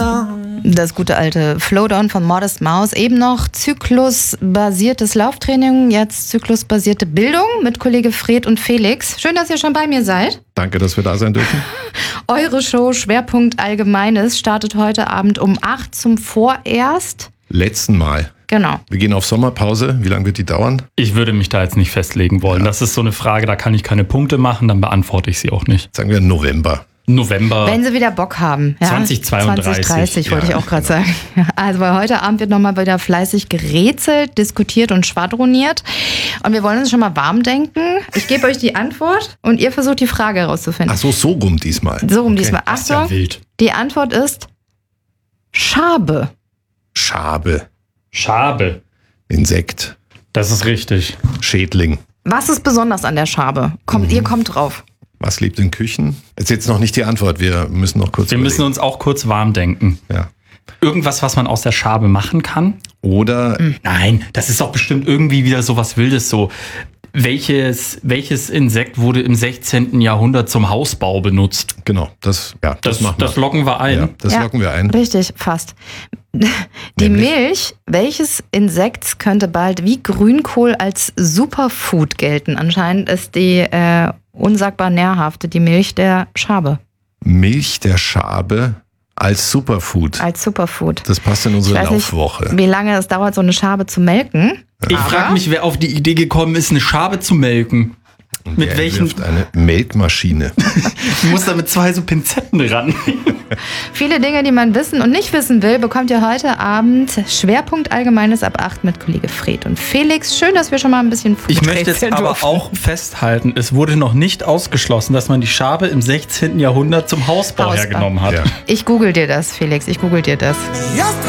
Das gute alte Flowdown von Modest Mouse. Eben noch zyklusbasiertes Lauftraining, jetzt zyklusbasierte Bildung mit Kollege Fred und Felix. Schön, dass ihr schon bei mir seid. Danke, dass wir da sein dürfen. Eure Show Schwerpunkt Allgemeines startet heute Abend um 8 zum Vorerst. Letzten Mal. Genau. Wir gehen auf Sommerpause. Wie lange wird die dauern? Ich würde mich da jetzt nicht festlegen wollen. Ja. Das ist so eine Frage, da kann ich keine Punkte machen, dann beantworte ich sie auch nicht. Sagen wir November. Wenn sie wieder Bock haben. Ja? 2032. 2030 wollte ich auch gerade sagen. Also weil heute Abend wird nochmal wieder fleißig gerätselt, diskutiert und schwadroniert. Und wir wollen uns schon mal warm denken. Ich gebe euch die Antwort und ihr versucht die Frage herauszufinden. Ach so rum diesmal. So rum diesmal. Das ist ja wild. Die Antwort ist Schabe. Schabe. Insekt. Das ist richtig. Schädling. Was ist besonders an der Schabe? Ihr kommt drauf. Was lebt in Küchen? Ist jetzt noch nicht die Antwort. Wir müssen noch kurz überlegen. Wir müssen uns auch kurz warm denken. Ja. Irgendwas, was man aus der Schabe machen kann? Oder... Nein, das ist doch bestimmt irgendwie wieder so was Wildes so. Welches Insekt wurde im 16. Jahrhundert zum Hausbau benutzt? Genau, das locken wir ein. Ja, das locken wir ein. Richtig, fast. Die Milch welches Insekts könnte bald wie Grünkohl als Superfood gelten? Anscheinend ist die unsagbar nährhafte, die Milch der Schabe. Milch der Schabe als Superfood. Als Superfood. Das passt in unsere Laufwoche. Nicht, wie lange es dauert, so eine Schabe zu melken. Ich frage mich, wer auf die Idee gekommen ist, eine Schabe zu melken. Und mit welchem? Eine Melkmaschine. Ich muss da mit 2 so Pinzetten ran. Viele Dinge, die man wissen und nicht wissen will, bekommt ihr heute Abend. Schwerpunkt Allgemeines ab 8 mit Kollege Fred und Felix. Schön, dass wir schon mal ein bisschen Ich möchte jetzt aber auch festhalten, es wurde noch nicht ausgeschlossen, dass man die Schabe im 16. Jahrhundert zum Hausbau hergenommen hat. Ja. Ich google dir das, Felix. Ich google dir das.